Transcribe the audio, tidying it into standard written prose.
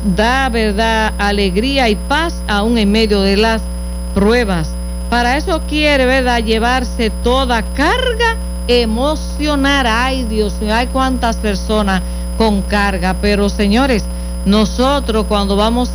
da, ¿verdad?, alegría y paz aún en medio de las pruebas. Para eso quiere, ¿verdad?, llevarse toda carga emocional. Ay, Dios mío, hay cuántas personas con carga. Pero señores, nosotros cuando vamos